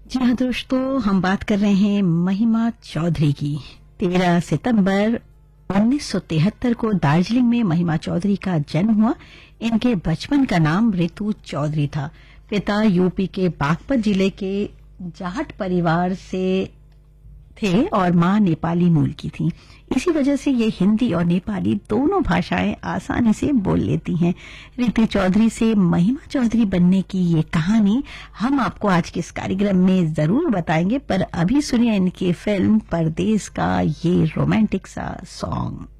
जी हाँ दोस्तों, हम बात कर रहे हैं महिमा चौधरी की। 13 सितंबर 1973 को दार्जिलिंग में महिमा चौधरी का जन्म हुआ। इनके बचपन का नाम रितु चौधरी था। पिता यूपी के बागपत जिले के जाट परिवार से थे और मां नेपाली मूल की थी। इसी वजह से ये हिंदी और नेपाली दोनों भाषाएं आसानी से बोल लेती हैं। रितु चौधरी से महिमा चौधरी बनने की ये कहानी हम आपको आज के इस कार्यक्रम में जरूर बताएंगे, पर अभी सुनिए इनकी फिल्म परदेस का ये रोमांटिक सा सॉन्ग।